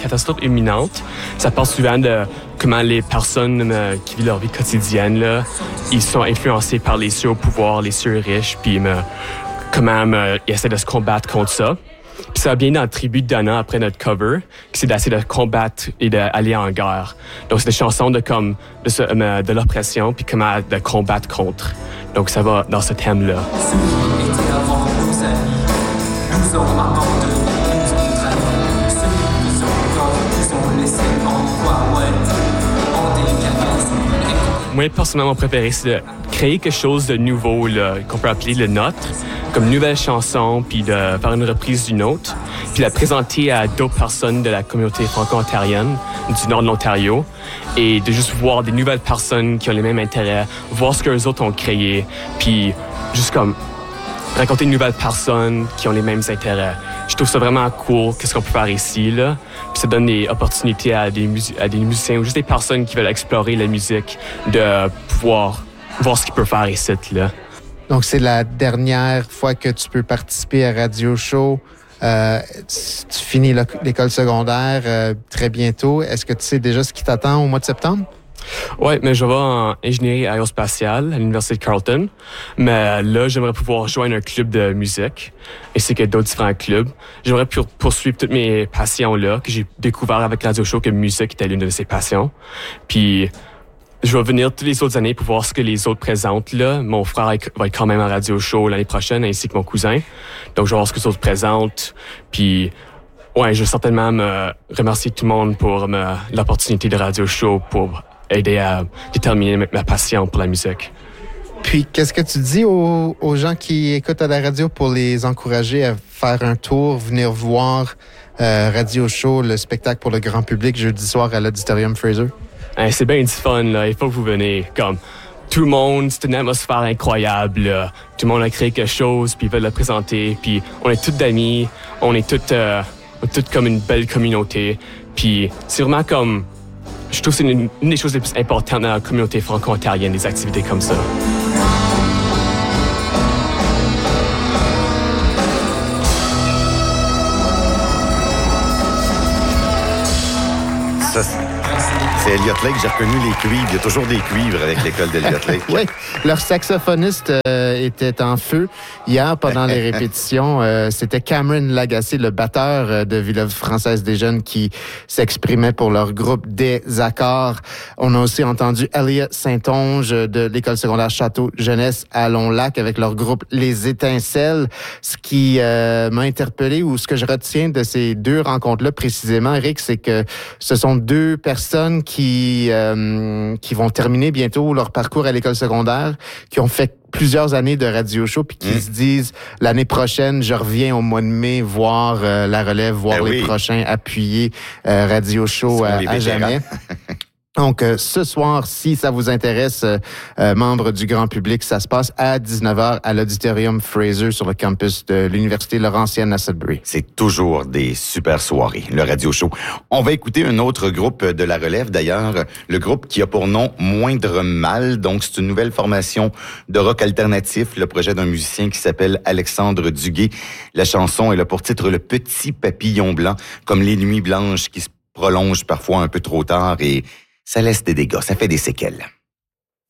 catastrophe imminente. Ça parle souvent de comment les personnes qui vivent leur vie quotidienne, là, ils sont influencés par les ceux au pouvoir, les ceux riches, puis comment ils essaient de se combattre contre ça. Puis ça vient dans le tribut de Donna après notre cover, qui c'est d'essayer de combattre et d'aller en guerre. Donc c'est des chansons de l'oppression, puis comment de combattre contre. Donc ça va dans ce thème-là. Ceux qui étaient avant nos amis, nous ont abandonnés, nous ont trahis. Ceux qui sont encore, nous ont laissés en quoi, ouais, en décadence. Moi, personnellement, mon préféré, c'est de créer quelque chose de nouveau, là, qu'on peut appeler le nôtre, comme une nouvelle chanson, puis de faire une reprise d'une autre, puis la présenter à d'autres personnes de la communauté franco-ontarienne du nord de l'Ontario, et de juste voir des nouvelles personnes qui ont les mêmes intérêts, voir ce que les autres ont créé, puis juste comme raconter une nouvelle personne qui ont les mêmes intérêts. Je trouve ça vraiment cool, qu'est-ce qu'on peut faire ici, là. Puis ça donne des opportunités à des musiciens ou juste des personnes qui veulent explorer la musique, de pouvoir voir ce qu'ils peuvent faire ici, là. Donc, c'est la dernière fois que tu peux participer à Radio Show. Tu finis l'école secondaire très bientôt. Est-ce que tu sais déjà ce qui t'attend au mois de septembre? Oui, mais je vais en ingénierie aérospatiale à l'Université de Carleton. Mais là, j'aimerais pouvoir joindre un club de musique, ainsi que d'autres différents clubs. J'aimerais poursuivre toutes mes passions là, que j'ai découvert avec Radio Show, que musique était l'une de ces passions. Puis, je vais venir toutes les autres années pour voir ce que les autres présentent là. Mon frère va être quand même à Radio Show l'année prochaine, ainsi que mon cousin. Donc, je vais voir ce que les autres présentent. Puis, ouais, je vais certainement me remercier tout le monde pour l'opportunité de Radio Show pour aider à déterminer ma passion pour la musique. Puis, qu'est-ce que tu dis aux gens qui écoutent à la radio pour les encourager à faire un tour, venir voir Radio Show, le spectacle pour le grand public, jeudi soir à l'Auditorium Fraser? C'est bien du fun, là. Il faut que vous venez. Comme tout le monde, c'est une atmosphère incroyable, là. Tout le monde a créé quelque chose, puis ils veulent le présenter. Puis on est tous d'amis, on est tous comme une belle communauté. Puis c'est vraiment comme... Je trouve que c'est une des choses les plus importantes dans la communauté franco-ontarienne, des activités comme ça. C'est Elliott Lake, j'ai reconnu les cuivres. Il y a toujours des cuivres avec l'école d'Elliott Lake. Oui, leur saxophoniste était en feu hier pendant les répétitions. C'était Cameron Lagacé, le batteur de Villeneuve Française des Jeunes, qui s'exprimait pour leur groupe Des Accords. On a aussi entendu Elliott Saint-Onge de l'école secondaire Château Jeunesse à Long-Lac avec leur groupe Les Étincelles. Ce qui m'a interpellé, ou ce que je retiens de ces deux rencontres-là précisément, Eric, c'est que ce sont deux personnes qui vont terminer bientôt leur parcours à l'école secondaire, qui ont fait plusieurs années de Radio Show, puis qui se disent, l'année prochaine, je reviens au mois de mai voir la relève, voir les prochains appuyer Radio Show à jamais. Donc, ce soir, si ça vous intéresse, membres du grand public, ça se passe à 19h à l'Auditorium Fraser sur le campus de l'Université Laurentienne à Sudbury. C'est toujours des super soirées, le Radio Show. On va écouter un autre groupe de la relève, d'ailleurs, le groupe qui a pour nom Moindre Mal. Donc, c'est une nouvelle formation de rock alternatif, le projet d'un musicien qui s'appelle Alexandre Duguay. La chanson, elle a pour titre Le Petit Papillon Blanc, comme les nuits blanches qui se prolongent parfois un peu trop tard et ça laisse des dégâts, ça fait des séquelles.